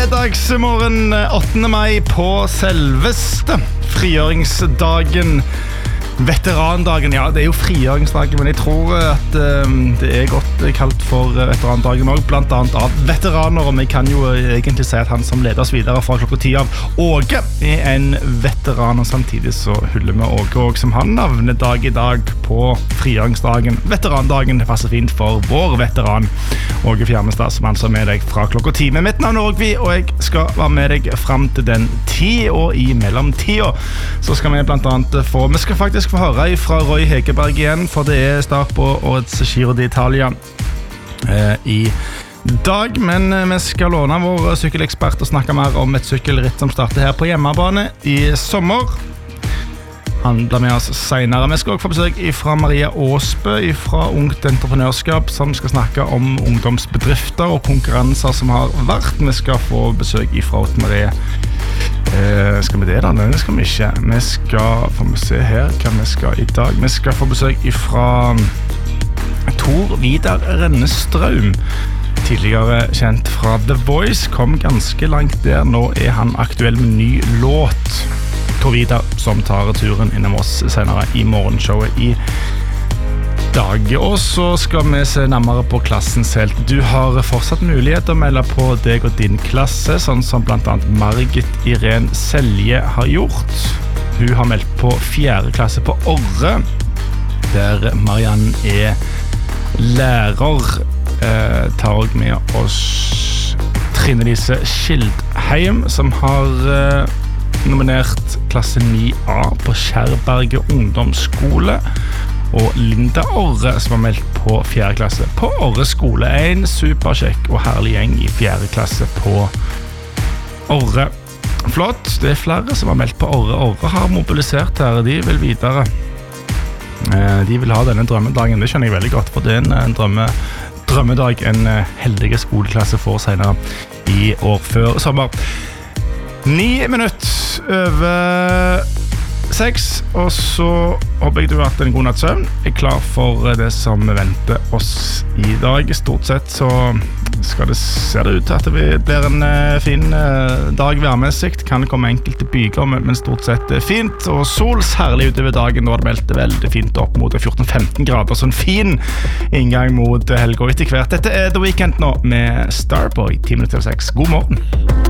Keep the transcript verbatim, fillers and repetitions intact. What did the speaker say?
fredagsmorgen åttende mai på selveste frigjøringsdagen. Veterandagen, ja, det er jo frigjøringsdagen, men jeg tror at um, det er godt kalt for veterandagen også, blant annet av veteraner, og vi kan jo egentlig si at han som leder oss videre fra klokka ti av Åge er en veteran, og samtidig så hyller vi Åge også som han navnedag i dag på frigjøringsdagen. Veterandagen, det passer fint for vår veteran Åge Fjermestad, som altså er med deg fra klokka ti. Men mitt navn er Ågvi, og jeg skal være med deg frem til den ti, og i mellomtida så skal vi blant annet få, vi skal faktisk få høre fra Roy Hegerberg igjen, for det er start på årets Giro d'Italia eh, i dag, men vi skal låne vår sykkelekspert og snakke mer om et sykkelritt som starter her på hjemmebane i sommer. Han blir med oss senere. Vi skal også få besøk fra Maria Aasbø fra Ungt Entreprenørskap, som skal snakke om ungdomsbedrifter og konkurranser som har vært. Vi skal få besøk fra Åtte Marie. Eh, skal vi det da? Nei, det skal vi ikke. Vi skal, får vi se her hva vi skal i dag. Vi skal få besøk fra Tor Vidar Rennestrøm, tidligere kjent fra The Voice, kom ganske langt der. Nå er han aktuell med ny låt. Tor Vidar som tar turen innom oss senere i morgenshowet i dag. Og så skal vi se nærmere på klassens helt. Du har fortsatt mulighet til å melde på deg og din klasse, sånn som blant annet Margit Irene Selje har gjort. Hun har meldt på fjerde klasse på Orre, der Marianne er lærer. Eh, tar også med oss Trine Lise Skildheim, som har eh, nominert klasse ni A på Kjærberget ungdomsskole, og Linda Orre, som har meldt på fjerde klasse på Orre skole. En superkjekk og herlig gjeng i fjerde klasse på Orre. Flott, det er flere som har meldt på Orre. Orre har mobilisert her, de vil videre. De vil ha denne drømmedagen, det skjønner jeg veldig godt, for det er en drømme, drømmedag en heldige skoleklasse får senere i år før sommer. Ni minutter over seks, og så håper jeg du har hatt en god natts søvn. Jeg er klar for det som venter oss i dag. Stort sett så skal det, ser det ut til at det blir en fin dag værmessig. Kan komme enkelte byger, men stort sett fint, og sols herlig utover dagen. Nå har det meldt veldig fint opp mot fjorten til femten grader, så en fin inngang mot helga etter hvert. Dette er The Weekend nå med Starboy, ti minutter over seks. God morgen.